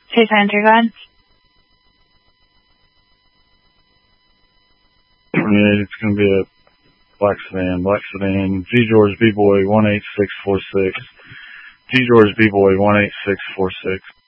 Please enter, go ahead. Yeah, it's going to be a black sedan. G George B Boy 18646. G George B Boy 18646.